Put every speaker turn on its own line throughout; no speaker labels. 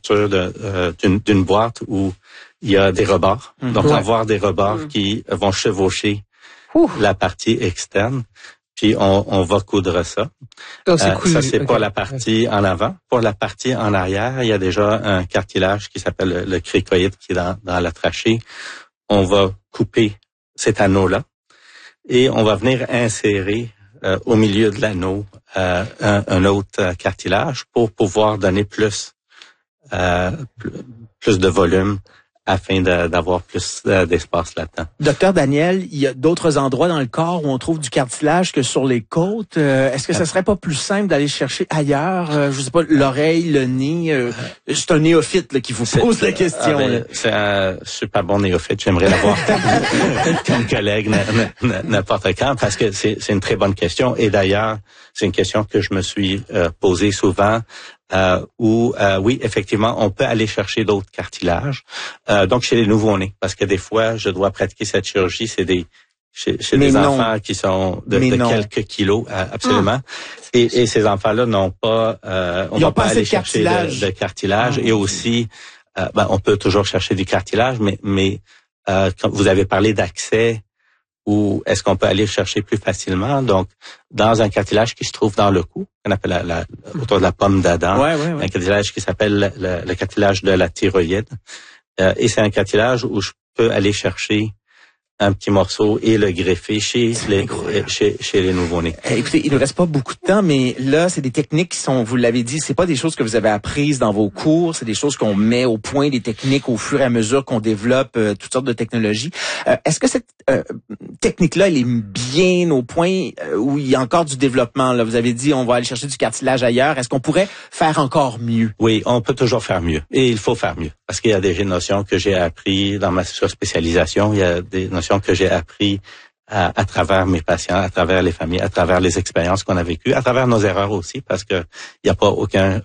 l'ouverture d'une boîte où il y a des rebords. Donc, on va avoir des rebords qui vont chevaucher la partie externe. Puis on va coudre ça.
Donc,
ça, c'est pour la partie en avant. Pour la partie en arrière, il y a déjà un cartilage qui s'appelle le cricoïde qui est dans la trachée. On va couper cet anneau-là et on va venir insérer au milieu de l'anneau un autre cartilage pour pouvoir donner plus de volume afin d'avoir plus d'espace là-dedans.
Docteur Daniel, il y a d'autres endroits dans le corps où on trouve du cartilage que sur les côtes. Est-ce que ça serait pas plus simple d'aller chercher ailleurs? Je sais pas, l'oreille, le nez. C'est un néophyte là, qui vous pose la question.
C'est un super bon néophyte. J'aimerais l'avoir comme collègue n'importe quand parce que c'est une très bonne question. Et d'ailleurs, c'est une question que je me suis posée souvent. Oui, effectivement, on peut aller chercher d'autres cartilages. Donc, chez les nouveau-nés, parce que des fois, je dois pratiquer cette chirurgie, c'est chez des enfants qui sont de quelques kilos, absolument. Et ces enfants-là n'ont pas, on va pas aller chercher de cartilage. Et aussi, on peut toujours chercher du cartilage, mais quand vous avez parlé d'accès, ou est-ce qu'on peut aller chercher plus facilement? Donc, dans un cartilage qui se trouve dans le cou, qu'on appelle autour de la pomme d'Adam, un cartilage qui s'appelle le cartilage de la thyroïde. Et c'est un cartilage où je peux aller chercher un petit morceau et le greffer chez les nouveau-nés.
Écoutez, il ne reste pas beaucoup de temps, mais là, c'est des techniques qui sont, vous l'avez dit, c'est pas des choses que vous avez apprises dans vos cours, c'est des choses qu'on met au point, des techniques au fur et à mesure qu'on développe toutes sortes de technologies. Est-ce que cette technique-là, elle est bien au point où il y a encore du développement? Là, vous avez dit, on va aller chercher du cartilage ailleurs. Est-ce qu'on pourrait faire encore mieux?
Oui, on peut toujours faire mieux. Et il faut faire mieux. Parce qu'il y a des notions que j'ai apprises dans ma spécialisation. Il y a des notions que j'ai appris à travers mes patients, à travers les familles, à travers les expériences qu'on a vécues, à travers nos erreurs aussi, parce que il y a pas aucun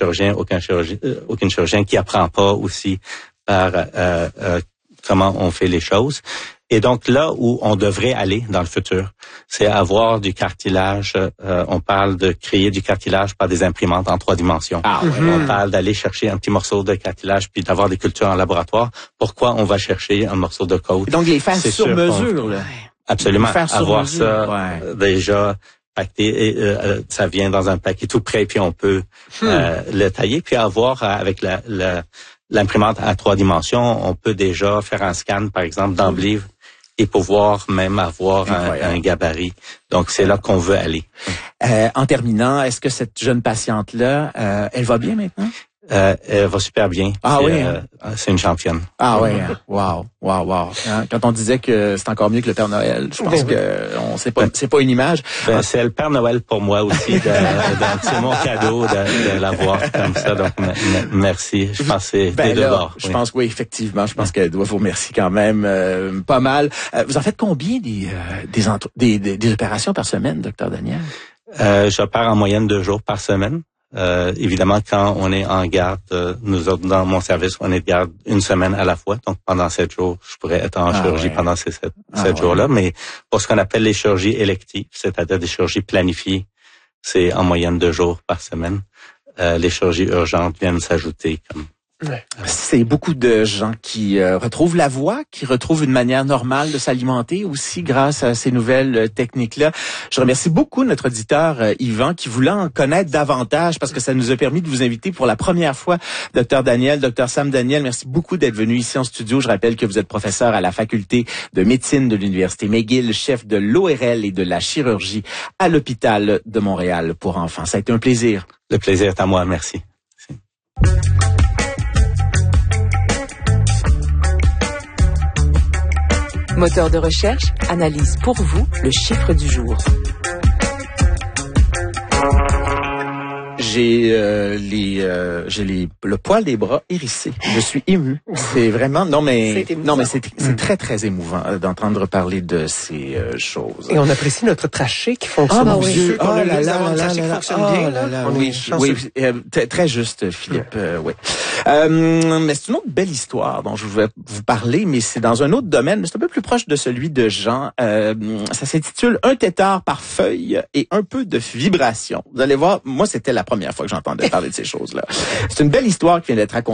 chirurgien qui apprend pas aussi par comment on fait les choses. Et donc là où on devrait aller dans le futur, c'est avoir du cartilage. On parle de créer du cartilage par des imprimantes en 3 dimensions. On parle d'aller chercher un petit morceau de cartilage puis d'avoir des cultures en laboratoire. Pourquoi on va chercher un morceau de côte?
Donc les faire sur mesure, là.
Absolument. Avoir ça déjà pacté. Et, ça vient dans un paquet tout prêt puis on peut le tailler puis avoir avec l'imprimante à 3 dimensions, on peut déjà faire un scan par exemple d'emblée et pouvoir même avoir un gabarit. Donc, c'est là qu'on veut aller.
En terminant, est-ce que cette jeune patiente-là, elle va bien maintenant?
Elle va super bien. C'est une championne.
Wow. Quand on disait que c'est encore mieux que le Père Noël, je pense que c'est pas une image.
C'est le Père Noël pour moi aussi. C'est mon cadeau de l'avoir comme ça. Donc merci. Je pense que c'est des deux bords.
Je pense que oui, effectivement. Je pense qu'elle doit vous remercier quand même pas mal. Vous en faites combien des opérations par semaine, docteur Daniel?
J'opère en moyenne 2 jours par semaine. Évidemment, quand on est en garde, nous autres, dans mon service, on est de garde 1 semaine à la fois. Donc, pendant 7 jours, je pourrais être en chirurgie pendant ces 7 jours-là. Mais pour ce qu'on appelle les chirurgies électives, c'est-à-dire des chirurgies planifiées, c'est en moyenne 2 jours par semaine. Les chirurgies urgentes viennent s'ajouter comme...
C'est beaucoup de gens qui retrouvent la voie, qui retrouvent une manière normale de s'alimenter aussi grâce à ces nouvelles techniques-là. Je remercie beaucoup notre auditeur Yvan qui voulait en connaître davantage parce que ça nous a permis de vous inviter pour la première fois, Dr Daniel, Dr Sam Daniel. Merci beaucoup d'être venu ici en studio. Je rappelle que vous êtes professeur à la faculté de médecine de l'Université McGill, chef de l'ORL et de la chirurgie à l'hôpital de Montréal pour enfants. Ça a été un plaisir.
Le plaisir est à moi. Merci.
Moteur de recherche analyse pour vous le chiffre du jour.
J'ai le poil des bras hérissé. Je suis ému. C'est vraiment c'est très très émouvant d'entendre parler de ces choses.
Et on apprécie notre trachée qui fonctionne bien.
Très juste, Philippe. Mais c'est une autre belle histoire dont je voulais vous parler, mais c'est dans un autre domaine, mais c'est un peu plus proche de celui de Jean. Ça s'intitule Un tétard par feuille et un peu de vibration. Vous allez voir, moi c'était la première fois que j'entendais parler de ces choses-là. C'est une belle histoire qui vient d'être racontée